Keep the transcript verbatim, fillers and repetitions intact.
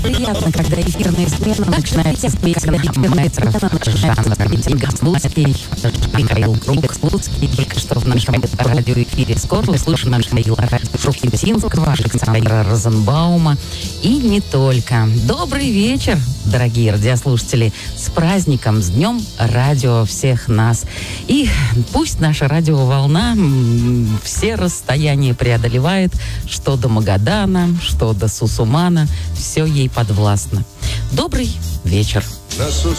Приятно, когда эфирная смена начинается с песни жанра Слуцкий, Михаил Круг, Слуцкий, только что в нашем радиоэфире скоро слышим Михаила Шуфутинского, Александра Розенбаума и не только. Добрый вечер, дорогие радиослушатели, с праздником, с Днем Радио всех нас. И пусть наша радиоволна все расстояния преодолевает, что до Магадана, что до Сусумана, все ей подвластно. Добрый вечер. На Сусумке